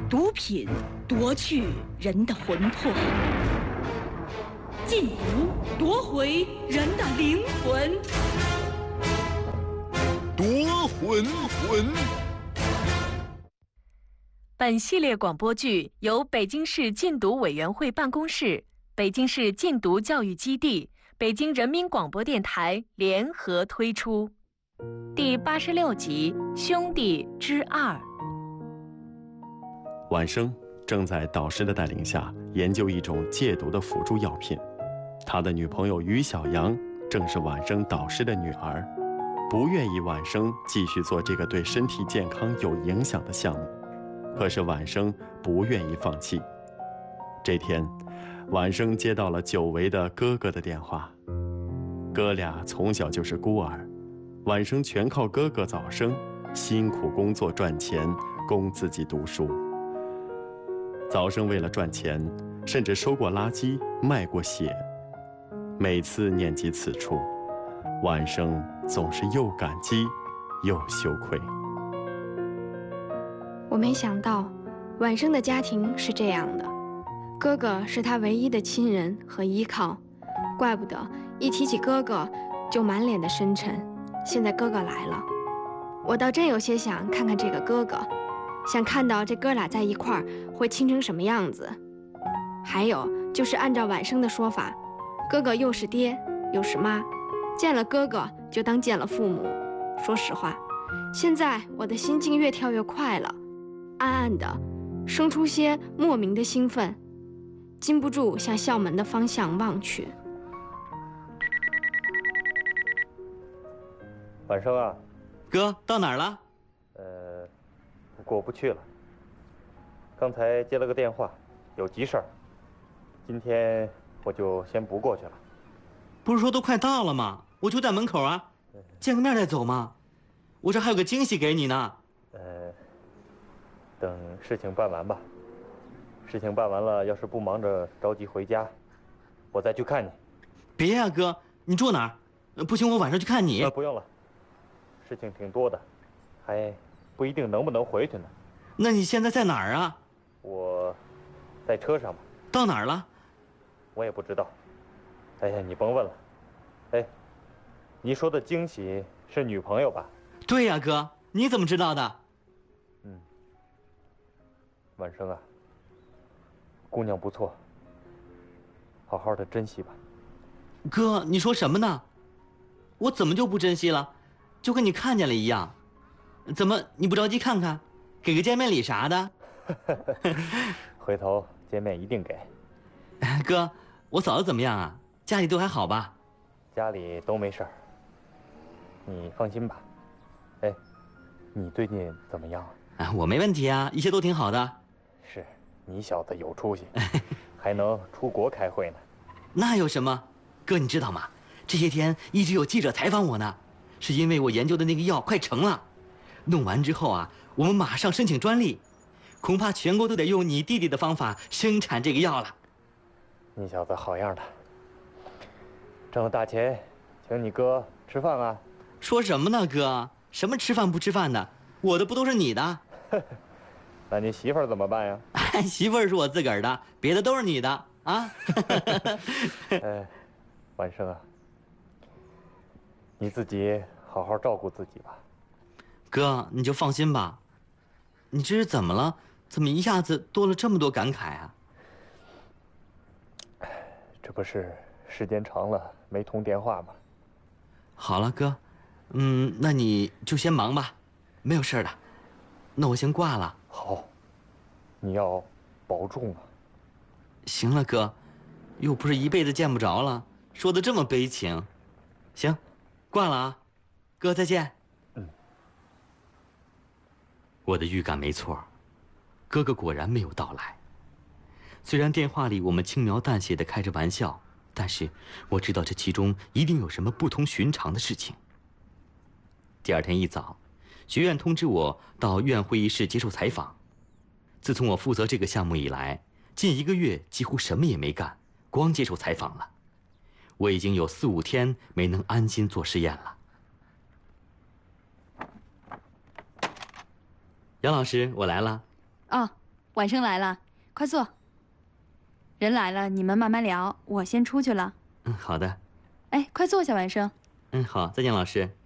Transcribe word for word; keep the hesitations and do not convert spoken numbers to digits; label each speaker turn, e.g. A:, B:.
A: 毒品夺去人的魂魄，禁毒夺回人的灵魂。
B: 夺魂魂。
C: 本系列广播剧由北京市禁毒委员会办公室、北京市禁毒教育基地、北京人民广播电台联合推出。第八十六集《兄弟之二》。
D: 晚生正在导师的带领下研究一种戒毒的辅助药品，他的女朋友于小阳正是晚生导师的女儿，不愿意晚生继续做这个对身体健康有影响的项目，可是晚生不愿意放弃。这天，晚生接到了久违的哥哥的电话，哥俩从小就是孤儿，晚生全靠哥哥早生辛苦工作赚钱供自己读书。早生为了赚钱，甚至收过垃圾，卖过血。每次念及此处，晚生总是又感激又羞愧。
E: 我没想到，晚生的家庭是这样的，哥哥是他唯一的亲人和依靠，怪不得一提起哥哥就满脸的深沉。现在哥哥来了，我倒真有些想看看这个哥哥，想看到这哥俩在一块儿会亲成什么样子。还有就是按照晚生的说法，哥哥又是爹又是妈，见了哥哥就当见了父母。说实话，现在我的心境越跳越快了，暗暗的生出些莫名的兴奋，禁不住向校门的方向望去。
F: 晚生啊，
G: 哥到哪儿了？
F: 呃，过不去了。刚才接了个电话，有急事儿，今天我就先不过去了。
G: 不是说都快到了吗？我就在门口啊，见个面再走嘛。我这还有个惊喜给你呢。
F: 呃，等事情办完吧。事情办完了，要是不忙着着急回家，我再去看你。
G: 别呀，哥，你住哪儿？不行，我晚上去看你。
F: 呃，不用了，事情挺多的，还不一定能不能回去呢。
G: 那你现在在哪儿啊？
F: 我在车上嘛。
G: 到哪儿了？
F: 我也不知道。哎呀，你甭问了。哎，你说的惊喜是女朋友吧？
G: 对呀，哥，你怎么知道的？
F: 嗯，晚生啊，姑娘不错，好好的珍惜吧。
G: 哥，你说什么呢？我怎么就不珍惜了？就跟你看见了一样。怎么你不着急看看，给个见面礼啥的？
F: 回头见面一定给。
G: 哥，我嫂子怎么样啊？家里都还好吧？
F: 家里都没事儿，你放心吧。哎，你最近怎么样啊？
G: 啊，我没问题啊，一切都挺好的。
F: 是，你小子有出息，还能出国开会呢。
G: 那有什么？哥，你知道吗？这些天一直有记者采访我呢，是因为我研究的那个药快成了，弄完之后啊，我们马上申请专利，恐怕全国都得用你弟弟的方法生产这个药了。
F: 你小子好样的，挣了大钱，请你哥吃饭啊？
G: 说什么呢，哥？什么吃饭不吃饭的？我的不都是你的？
F: 那你媳妇儿怎么办呀？
G: 媳妇儿是我自个儿的，别的都是你的啊。
F: 哎，晚生啊，你自己好好照顾自己吧。
G: 哥，你就放心吧。你这是怎么了？怎么一下子多了这么多感慨啊？
F: 这不是时间长了没通电话吗？
G: 好了，哥，嗯，那你就先忙吧，没有事的。那我先挂了。
F: 好，你要保重啊。
G: 行了，哥，又不是一辈子见不着了，说的这么悲情。行，挂了啊，哥再见。
F: 嗯。
G: 我的预感没错，哥哥果然没有到来。虽然电话里我们轻描淡写的开着玩笑，但是我知道这其中一定有什么不同寻常的事情。第二天一早，学院通知我到院会议室接受采访。自从我负责这个项目以来，近一个月几乎什么也没干，光接受采访了。我已经有四五天没能安心做实验了。杨老师，我来了。
E: 哦，
H: 晚生来了，快坐。人来了，你们慢慢聊，我先出去了。
G: 嗯，好的。
H: 哎，快坐下，晚生。
G: 嗯，好，再见，老师。